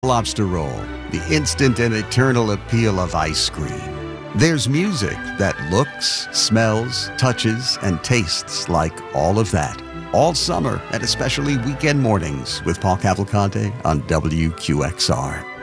Lobster roll, the instant and eternal appeal of ice cream. There's music that looks, smells, touches, and tastes like all of that. All summer and especially weekend mornings with Paul Cavalcante on WQXR.